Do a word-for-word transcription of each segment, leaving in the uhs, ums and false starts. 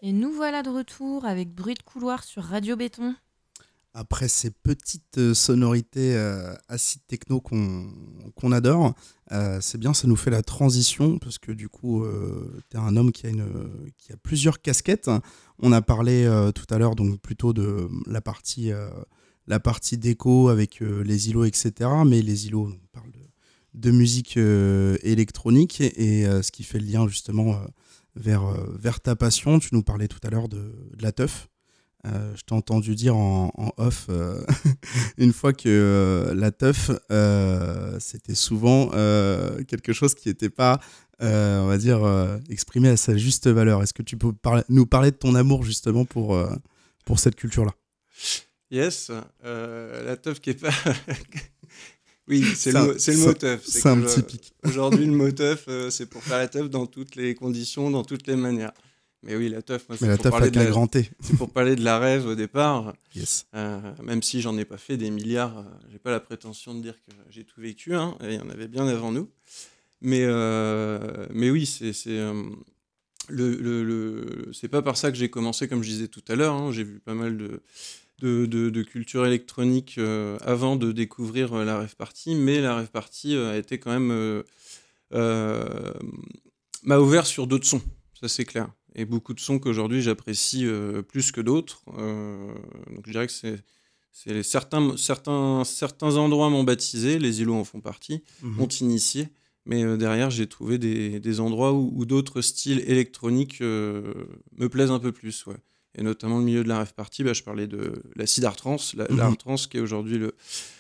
Et nous voilà de retour avec Bruit de couloir sur Radio Béton. Après ces petites euh, sonorités euh, acid techno qu'on qu'on adore, euh, c'est bien, ça nous fait la transition parce que du coup, euh, tu es un homme qui a, une, qui a plusieurs casquettes. On a parlé euh, tout à l'heure donc plutôt de la partie, euh, la partie déco avec euh, les îlots, et cetera. Mais les îlots, on parle de, de musique euh, électronique et euh, ce qui fait le lien justement euh, vers, euh, vers ta passion. Tu nous parlais tout à l'heure de, de la teuf. Euh, je t'ai entendu dire en, en off euh, une fois que euh, la teuf, euh, c'était souvent euh, quelque chose qui n'était pas, euh, on va dire, euh, exprimé à sa juste valeur. Est-ce que tu peux parler, nous parler de ton amour justement pour, euh, pour cette culture-là? Yes, euh, la teuf qui est pas. Oui, c'est C'est le un, mot, c'est le c'est mot un- teuf. C'est c'est un petit que pic. aujourd'hui le mot teuf, euh, c'est pour faire la teuf dans toutes les conditions, dans toutes les manières. Mais oui, la teuf, moi, Mais c'est la pour teuf parler avec de un la, grand T. c'est pour parler de la rêve au départ. Yes. Euh, même si j'en ai pas fait des milliards, euh, j'ai pas la prétention de dire que j'ai tout vécu. Hein, et il y en avait bien avant nous. Mais euh, mais oui, c'est c'est euh, le, le, le- c'est pas par ça que j'ai commencé, comme je disais tout à l'heure. Hein, j'ai vu pas mal de de, de, de culture électronique euh, avant de découvrir euh, la rave party, mais la rave party euh, a été quand même euh, euh, m'a ouvert sur d'autres sons, ça c'est clair. Et beaucoup de sons qu'aujourd'hui j'apprécie euh, plus que d'autres. Euh, donc je dirais que c'est, c'est les- certains, certains, certains endroits m'ont baptisé, les îlots en font partie, m'ont Mhm. initié. Mais euh, derrière, j'ai trouvé des, des endroits où, où d'autres styles électroniques euh, me plaisent un peu plus. Ouais. Et notamment le milieu de la rave party, bah, je parlais de l'acid art trance, la, Mhm. l'art trance qui est aujourd'hui le,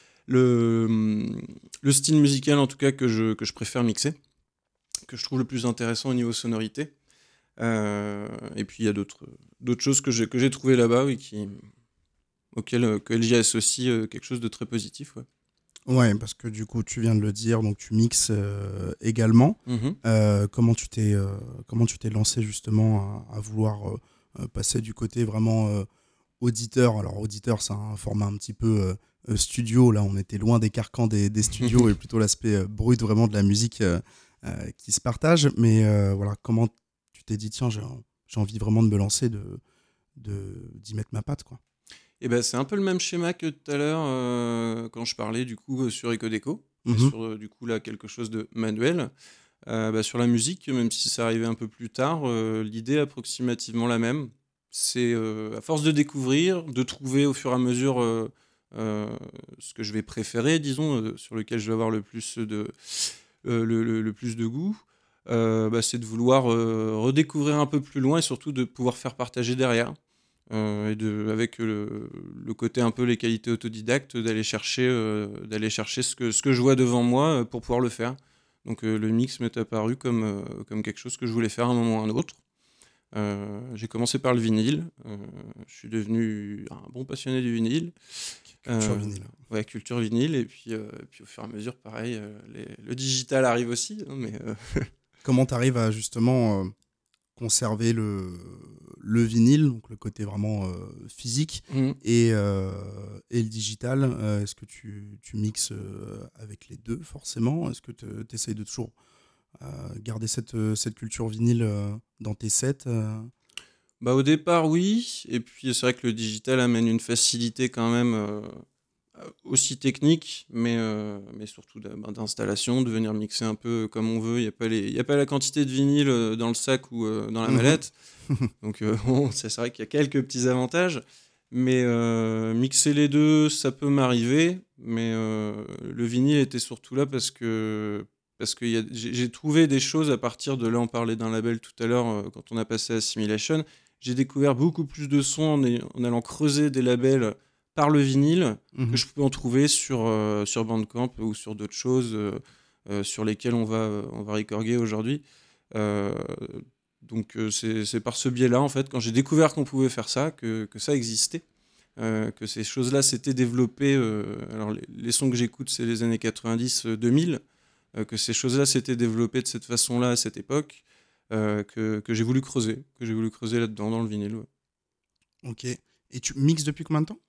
le, le style musical en tout cas que je, que je préfère mixer, que je trouve le plus intéressant au niveau sonorité. Euh, et puis il y a d'autres, d'autres choses que j'ai, que j'ai trouvées là-bas oui, qui, auxquelles, euh, que j'y associe euh, quelque chose de très positif. Ouais. Ouais, parce que du coup, tu viens de le dire, donc tu mixes euh, également. Mhm. Euh, comment tu t'es euh, comment tu t'es lancé justement à, à vouloir euh, euh, passer du côté vraiment euh, auditeur. Alors auditeur, c'est un format un petit peu euh, euh, studio. Là, on était loin des carcans des, des studios et plutôt l'aspect euh, brut vraiment de la musique euh, euh, qui se partage. Mais euh, voilà, comment tu t'es dit tiens, j'ai j'ai envie vraiment de me lancer, de de d'y mettre ma patte, quoi. Et ben, c'est un peu le même schéma que tout à l'heure euh, quand je parlais du coup euh, sur Ecodeco, mais Mhm, sur euh, du coup là quelque chose de manuel. Euh, bah, sur la musique, même si ça arrivait un peu plus tard, euh, l'idée est approximativement la même. C'est euh, à force de découvrir, de trouver au fur et à mesure euh, euh, ce que je vais préférer, disons, euh, sur lequel je vais avoir le plus de, euh, le, le- le plus de goût. Euh, bah, c'est de vouloir euh, redécouvrir un peu plus loin et surtout de pouvoir faire partager derrière. Euh, et de, avec le, le côté un peu les qualités autodidactes, d'aller chercher, euh, d'aller chercher ce que, ce que je vois devant moi euh, pour pouvoir le faire. Donc euh, le mix m'est apparu comme, euh, comme quelque chose que je voulais faire à un moment ou à un autre. Euh, j'ai commencé par le vinyle. Euh, je suis devenu un bon passionné du vinyle. culture Euh, vinyle. ouais, culture vinyle. Et puis, euh, et puis au fur et à mesure, pareil, euh, les- le digital arrive aussi. Hein, mais euh, Comment tu arrives à justement euh, conserver le, le vinyle, donc le côté vraiment euh, physique, mhm. et, euh, et le digital. Euh, est-ce que tu, tu mixes euh, avec les deux forcément? Est-ce que tu essayes de toujours euh, garder cette, euh, cette culture vinyle euh, dans tes sets euh Bah, au départ, oui. Et puis c'est vrai que le digital amène une facilité quand même. Euh, aussi technique, mais, euh, mais surtout d'a- ben, d'installation, de venir mixer un peu comme on veut. Il n'y a, pas les- il y a pas la quantité de vinyle euh, dans le sac ou euh, dans la Mhm. mallette. Donc euh, bon, c'est c'est vrai qu'il y a quelques petits avantages. Mais euh, mixer les deux, ça peut m'arriver. Mais euh, le vinyle était surtout là parce que, parce que il y a- j'ai j'ai trouvé des choses à partir de là. On parlait d'un label tout à l'heure euh, quand on a passé Assimilation. J'ai découvert beaucoup plus de sons en, ay- en allant creuser des labels par le vinyle que Mhm. je peux en trouver sur, euh, sur Bandcamp ou sur d'autres choses euh, euh, sur lesquelles on va, on va recorguer aujourd'hui. Euh, donc euh, c'est c'est par ce biais-là, en fait, quand j'ai découvert qu'on pouvait faire ça, que, que ça existait, euh, que ces choses-là s'étaient développées. Euh, alors les, les sons que j'écoute, c'est les années quatre-vingt-dix deux mille, euh, que ces choses-là s'étaient développées de cette façon-là à cette époque, euh, que, que j'ai voulu creuser, que j'ai voulu creuser là-dedans, dans le vinyle. Ouais. Ok. Et tu mixes depuis combien de temps?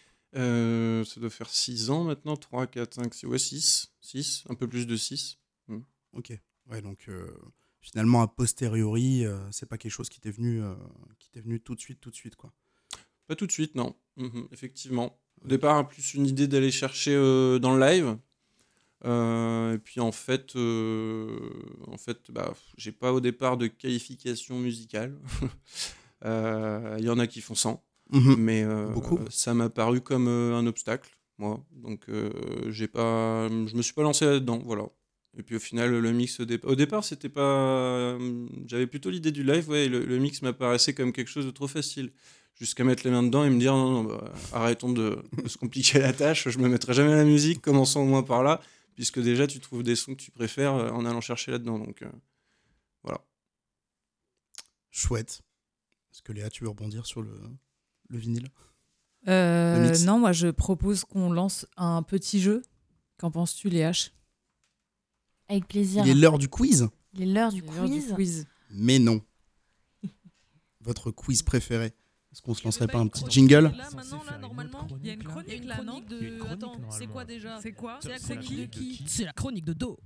Euh, ça doit faire six ans maintenant, trois quatre cinq six ouais, six six un peu plus de six. Ok. Ouais, donc euh, finalement, a posteriori, euh, c'est pas quelque chose qui t'est venu, euh, qui t'est venu tout de suite, tout de suite, quoi. Pas tout de suite, non. Mhm, effectivement. Au départ, plus une idée d'aller chercher euh, dans le live. Euh, et puis en fait, euh, en fait bah, j'ai pas au départ de qualification musicale. Il euh, y en a qui font sans. Mmh. Mais euh, Beaucoup. ça m'a paru comme euh, un obstacle, moi. Donc, euh, j'ai pas, je me suis pas lancé là-dedans, voilà. Et puis au final, le mix, au, dé- au départ, c'était pas. euh, J'avais plutôt l'idée du live, ouais. Et le, le mix m'apparaissait comme quelque chose de trop facile. Jusqu'à mettre les mains dedans et me dire non, non, bah, arrêtons de, de se compliquer la tâche. Je me mettrai jamais à la musique. Commençons au moins par là, puisque déjà tu trouves des sons que tu préfères euh, en allant chercher là-dedans. Donc euh, voilà. Chouette. Est-ce que Léa, tu veux rebondir sur le, le vinyle? Euh, Le mix. non, moi je propose qu'on lance un petit jeu. Qu'en penses-tu, Léa? Avec plaisir. Il est l'heure du quiz? Il est l'heure du C'est l'heure quiz. quiz. Mais non. Votre quiz préféré? Est-ce qu'on se lancerait pas un petit jingle? Là, maintenant, là, normalement, il y a une chronique là, non de... Attends, c'est quoi déjà? C'est quoi? C'est la chronique de qui? C'est la chronique de Do.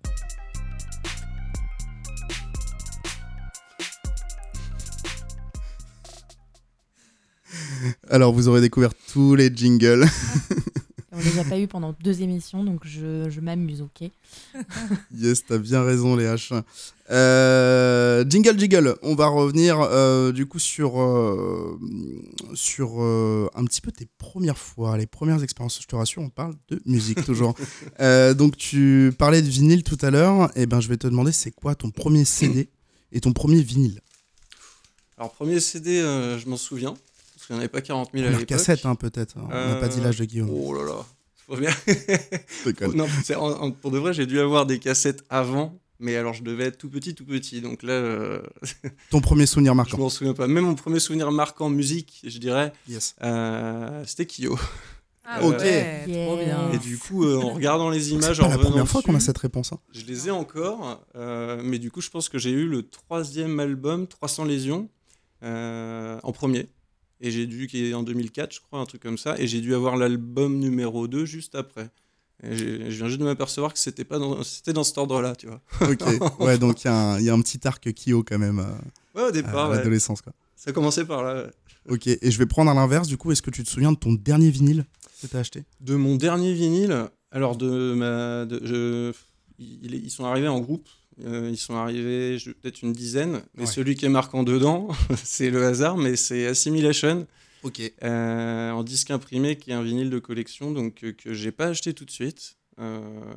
Alors, vous aurez découvert tous les jingles. On les a pas eu pendant deux émissions, donc je, je m'amuse, ok. Yes, t'as bien raison, les H. Euh, jingle, jingle. On va revenir euh, du coup sur, euh, sur euh, un petit peu tes premières fois, les premières expériences. Je te rassure, on parle de musique toujours. euh, donc, tu parlais de vinyle tout à l'heure. Et ben, je vais te demander, c'est quoi ton premier C D et ton premier vinyle? Alors, premier C D, euh, je m'en souviens. Parce qu'il n'y en avait pas quarante mille à Première l'époque. cassette, hein, peut-être. On n'a Euh, pas dit l'âge de Guillaume. Oh là là. Faut bien. Je déconne. Non, c'est- en- en- pour de vrai, j'ai dû avoir des cassettes avant. Mais alors, je devais être tout petit, tout petit. Donc là, euh, Ton premier souvenir je marquant? m'en souviens pas. Même mon premier souvenir marquant musique, je dirais, Yes. euh, c'était Kyo. Ah Ok. ouais, Yes. trop bien. Et du coup, euh, en regardant les C'est images, pas en la revenant première fois qu'on a dessus, cette réponse. Hein. je les ai encore. euh, mais du coup, je pense que j'ai eu le troisième album, trois cents Lésions, euh, en premier. Et j'ai dû, qui est en deux mille quatre, je crois, un truc comme ça. Et j'ai dû avoir l'album numéro deux juste après. Et j'ai- je viens juste de m'apercevoir que c'était pas dans, c'était dans cet ordre-là, tu vois. Ok. Ouais, donc il y, a un- il y a un petit arc Kyo quand même euh, Ouais, au à départ, ouais. l'adolescence, quoi. Ça commençait par là. Ouais. Ok, et je vais prendre à l'inverse, du coup, est-ce que tu te souviens de ton dernier vinyle que tu as acheté? De mon dernier vinyle, alors de ma, de- je, ils, ils sont arrivés en groupe. Euh, ils sont arrivés je- peut-être une dizaine. Mais Ouais. celui qui est marquant dedans, c'est le hasard, mais c'est Assimilation. Ok. Euh, en disque imprimé, qui est un vinyle de collection, donc euh, que j'ai pas acheté tout de suite, euh,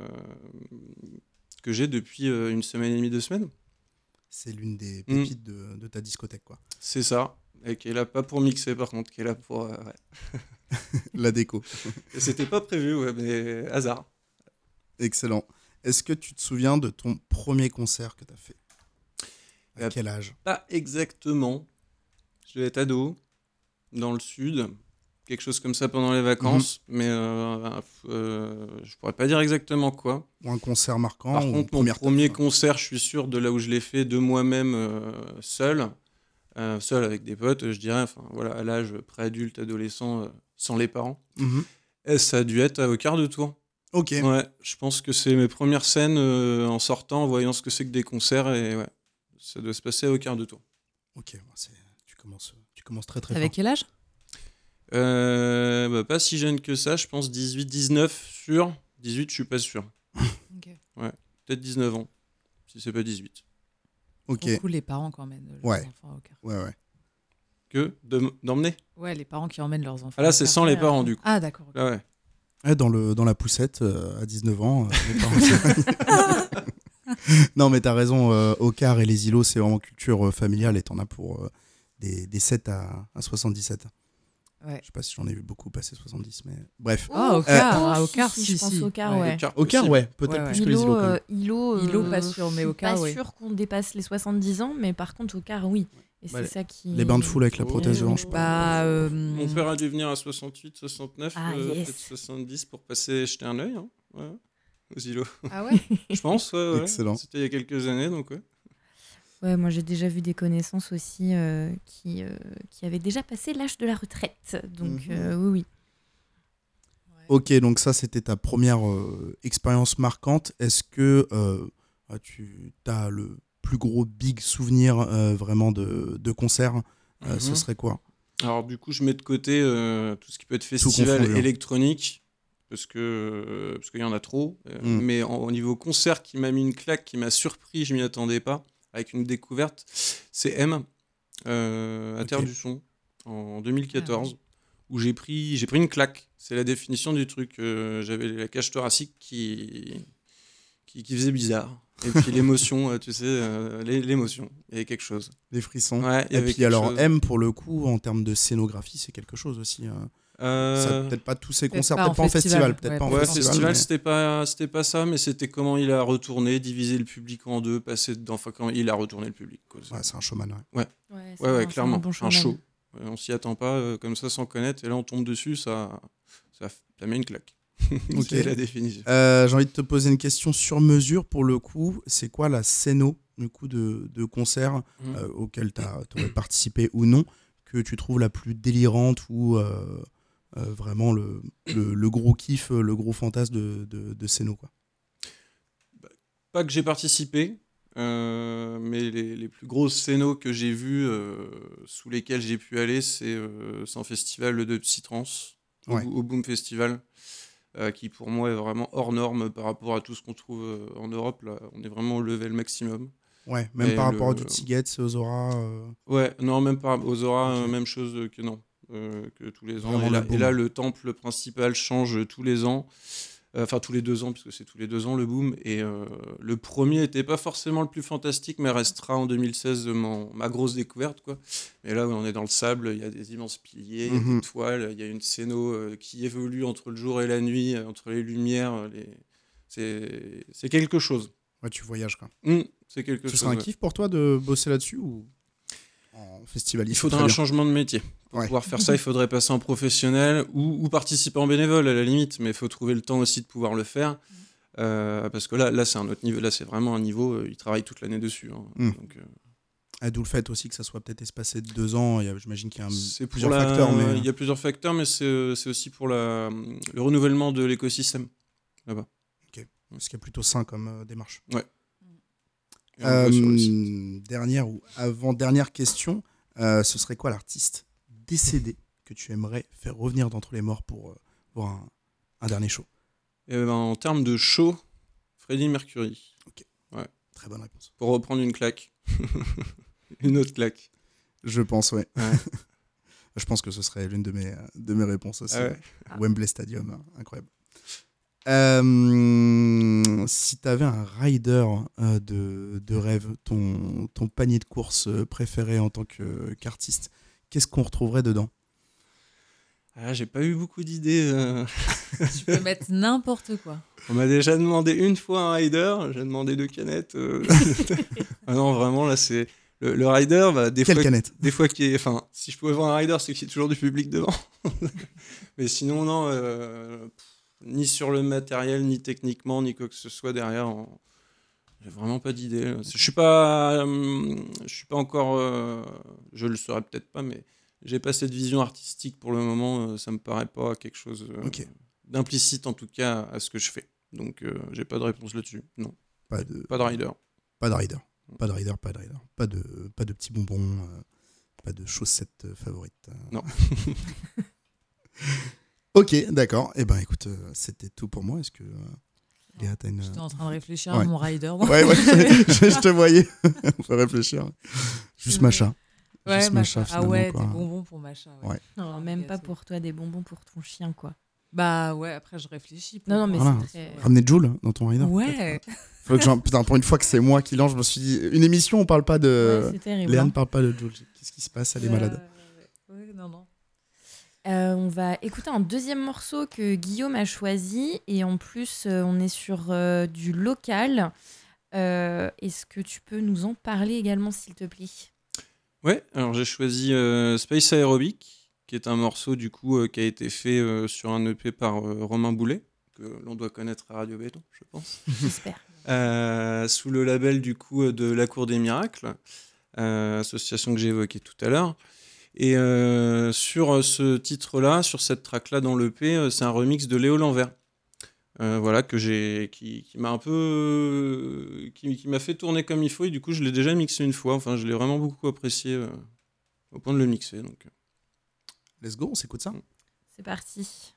que j'ai depuis euh, une semaine et demie, deux semaines. C'est l'une des Mm. pépites de, de ta discothèque, quoi. C'est ça, et qui est là pas pour mixer par contre, qui est là pour. euh, ouais. La déco. Et c'était pas prévu, ouais, mais hasard. Excellent. Est-ce que tu te souviens de ton premier concert que tu as fait? À Euh, quel âge? Pas exactement. Je devais être ado, dans le sud, quelque chose comme ça pendant les vacances, mais euh, euh, je pourrais pas dire exactement quoi. Ou un concert marquant? Par ou contre, mon première premier taf? concert, je suis sûr, de là où je l'ai fait de moi-même euh, seul, euh, seul avec des potes, je dirais, enfin voilà, à l'âge préadulte, adolescent, euh, sans les parents. Mhm. Et ça a dû être au quart de tour. Ok. Ouais, je pense que c'est mes premières scènes euh, en sortant, en voyant ce que c'est que des concerts, et ouais, ça doit se passer au quart de tour. Ok, bah, c'est- tu, commences, tu commences très très Avec fort. quel âge? Euh, bah, pas si jeune que ça, je pense dix-huit dix-neuf sûr. dix-huit, je suis pas sûr. Peut-être dix-neuf ans, si c'est pas dix-huit. Ok, Trop cool les parents qui emmènent leurs Ouais. enfants au car. ouais, ouais. Que de- d'emmener. Ouais, les parents qui emmènent leurs enfants. Ah là, au c'est car. sans les ouais, parents ouais. du coup. Ah d'accord. ok. Là, ouais. Ouais, dans, le, dans la poussette, euh, à dix-neuf ans. euh, les parents- non, mais t'as raison, euh, Ocar et les îlots, c'est vraiment culture euh, familiale et t'en as pour euh, des, des sept à, à soixante-dix-sept. Ouais. Je sais pas si j'en ai vu beaucoup passer soixante-dix, mais bref. Ah, au Oh, car, oh, ah, au si, car, si, si, je pense si. au car, Ouais. ouais. Au car Au car, possible. ouais, peut-être Ouais, ouais. plus que les îlots. Îlot, quand même. euh, Îlot, Îlot, euh, pas sûr, mais je au suis car, pas ouais. sûr qu'on dépasse les soixante-dix ans, mais par contre, au car, oui. Et Bah, c'est ça qui. Les bains de foule avec la Oh. prothèse devant, je sais pas. Bah, euh, Mon père a dû venir à soixante-huit, soixante-neuf, Ah, euh, yes. peut-être soixante-dix pour passer jeter un œil hein, ouais, aux îlots. Ah ouais. Je pense, ouais, ouais. Excellent. C'était il y a quelques années, donc ouais. Ouais, moi j'ai déjà vu des connaissances aussi euh, qui, euh, qui avaient déjà passé l'âge de la retraite. Donc Mhm. euh, oui, oui. Ok, donc ça, c'était ta première euh, expérience marquante. Est-ce que euh, ah, tu as le plus gros big souvenir euh, vraiment de, de concert, euh, mm-hmm. ce serait quoi? Alors du coup, je mets de côté euh, tout ce qui peut être festival électronique, parce que euh, parce qu'il y en a trop. Euh, mm. Mais en, au niveau concert, qui m'a mis une claque, qui m'a surpris, je m'y attendais pas, avec une découverte, c'est M, euh, à okay. Terre du Son, en deux mille quatorze, ah, oui. où j'ai pris, j'ai pris une claque. C'est la définition du truc. Euh, j'avais la cage thoracique qui, qui, qui faisait bizarre. Et puis l'émotion, tu sais, euh, l'émotion, il y avait quelque chose. Des frissons. Ouais, et puis alors chose. M, pour le coup, en termes de scénographie, c'est quelque chose aussi. Hein. Euh... Ça, peut-être pas tous ces concerts, peut-être pas en festival. Peut-être ouais, pas en ouais, festival, festival mais... c'était pas, c'était pas ça, mais c'était comment il a retourné, divisé le public en deux, passé dedans, enfin quand il a retourné le public. Quoi. Ouais, c'est un showman. Ouais, ouais, ouais, ouais, un, ouais clairement, un, bon un show. Ouais, on s'y attend pas euh, comme ça sans connaître, et là on tombe dessus, ça, ça, ça met une claque. Ok. C'est la définition. Euh, j'ai envie de te poser une question sur mesure pour le coup. C'est quoi la scéno du coup de, de concert mmh. euh, auquel tu aurais participé ou non, que tu trouves la plus délirante ou euh, euh, vraiment le, le, le gros kiff, le gros fantasme de, de, de scéno quoi? Bah, pas que j'ai participé, euh, mais les, les plus grosses scénos que j'ai vues, euh, sous lesquelles j'ai pu aller, c'est euh, un festival de Psytrance, ouais. au, au Boom Festival. Euh, qui pour moi est vraiment hors norme par rapport à tout ce qu'on trouve euh, en Europe. Là, on est vraiment au level maximum. Ouais, même et par le... rapport à du Tiget, aux Ozora euh... Ouais, non, même par aux Ozora, okay. euh, même chose que non, euh, que tous les ans. Et là, et là, le temple principal change tous les ans. Enfin, euh, tous les deux ans, puisque c'est tous les deux ans le boom. Et euh, le premier n'était pas forcément le plus fantastique, mais restera en deux mille seize mon, ma grosse découverte, quoi. Et là, on est dans le sable, il y a des immenses piliers, il mm-hmm. y a des toiles, il y a une scéno euh, qui évolue entre le jour et la nuit, entre les lumières. Les... C'est... c'est quelque chose. Ouais, tu voyages, quoi. Mmh, c'est quelque Ce chose. Ce serait un ouais. kiff pour toi de bosser là-dessus ou en festival? Il faudrait un changement de métier. Pour ouais. pouvoir faire ça, il faudrait passer en professionnel ou, ou participer en bénévole à la limite, mais il faut trouver le temps aussi de pouvoir le faire. Euh, parce que là, là c'est un autre niveau. Là, c'est vraiment un niveau. Euh, ils travaillent toute l'année dessus. Hein. Mm. Donc, euh... ah, d'où le fait aussi que ça soit peut-être espacé de deux ans. Il y a, j'imagine qu'il y a un, c'est plusieurs la... facteurs. Mais... Il y a plusieurs facteurs, mais c'est, c'est aussi pour la, le renouvellement de l'écosystème là-bas. Ok. Ce qui est plutôt sain comme euh, démarche. Ouais. Euh, dernière ou avant-dernière question. Euh, ce serait quoi l'artiste décédé que tu aimerais faire revenir d'entre les morts pour euh, voir un, un dernier show? Et ben, en termes de show, Freddie Mercury. Ok. Ouais. Très bonne réponse. Pour reprendre une claque. Une autre claque. Je pense, ouais. ouais. Je pense que ce serait l'une de mes, de mes réponses aussi. Ah ouais. Wembley Stadium, hein. Incroyable. Euh, si tu avais un rider euh, de, de rêve, ton, ton panier de course préféré en tant que, qu'artiste, qu'est-ce qu'on retrouverait dedans? Ah, j'ai pas eu beaucoup d'idées. Euh... Tu peux mettre n'importe quoi. On m'a déjà demandé une fois un rider, j'ai demandé deux canettes. Euh... ah non, vraiment, là, c'est... Le, le rider, bah, des Quelle fois... canette? Des fois qu'il est... Enfin, si je pouvais voir un rider, c'est qu'il y a toujours du public devant. Mais sinon, non... Euh... Ni sur le matériel, ni techniquement, ni quoi que ce soit derrière. En... J'ai vraiment pas d'idée. Je suis pas, euh, je suis pas encore, euh, je le saurais peut-être pas, mais j'ai pas cette vision artistique pour le moment. Ça me paraît pas quelque chose euh, okay. d'implicite en tout cas à ce que je fais. Donc euh, j'ai pas de réponse là-dessus. Non. Pas de. Pas de rider. Pas de rider. Pas de rider. Pas de rider. Pas de, pas de petits bonbons. Euh, pas de chaussettes favorites. Non. Ok, d'accord. Eh ben, écoute, euh, c'était tout pour moi. Est-ce que euh, Léa, t'as une... J'étais en train de réfléchir ouais. à mon rider. Ouais, ouais, je, je te voyais. On peut réfléchir. Juste Macha. Ouais, Juste Macha. Macha, ah ouais, quoi. Des bonbons pour Macha. Ouais. ouais. Non, même pas pour toi, des bonbons pour ton chien, quoi. Bah ouais, après je réfléchis. Non, non, mais voilà. c'est très... Ramener Jules dans ton rider. Ouais. Faut que j'en... Putain, pour une fois que c'est moi qui lance, je me suis dit, une émission, on parle pas de... Ouais, c'est terrible. Léa hein. ne parle pas de Jules. Qu'est-ce qui se passe? Elle est malade. Euh... Ouais, non, non. Euh, on va écouter un deuxième morceau que Guillaume a choisi et en plus euh, on est sur euh, du local. Euh, est-ce que tu peux nous en parler également s'il te plaît? Ouais, alors j'ai choisi euh, Space Aerobic, qui est un morceau du coup euh, qui a été fait euh, sur un E P par euh, Romain Boulet, que l'on doit connaître à Radio Béton, je pense. J'espère. euh, sous le label du coup de La Cour des Miracles, euh, association que j'ai évoquée tout à l'heure. Et euh, sur ce titre-là, sur cette track-là dans l'E P, euh, c'est un remix de Léo Lanvert. Euh, voilà, que j'ai, qui, qui m'a un peu, euh, qui, qui m'a fait tourner comme il faut, et du coup je l'ai déjà mixé une fois. Enfin, je l'ai vraiment beaucoup apprécié euh, au point de le mixer. Donc, Let's go, on s'écoute ça. C'est parti.